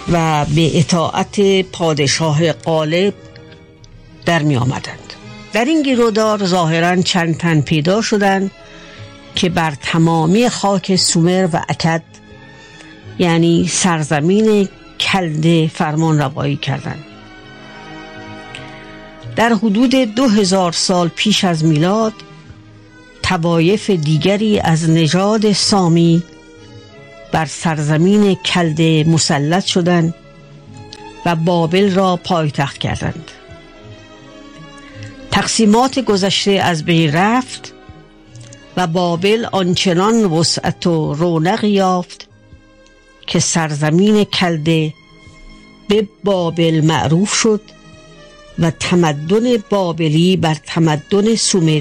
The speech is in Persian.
و به اطاعت پادشاه غالب در می آمدند. در این گیرودار ظاهراً چند تن پیدا شدند که بر تمامی خاک سومر و اکد، یعنی سرزمین کلده، فرمان روایی کردند. در حدود 2000 سال پیش از میلاد طوایف دیگری از نژاد سامی بر سرزمین کلده مسلط شدند و بابل را پایتخت کردند. تقسیمات گذشته از بین رفت و بابل آنچنان وسعت و رونق یافت که سرزمین کلده به بابل معروف شد و تمدن بابلی بر تمدن سومری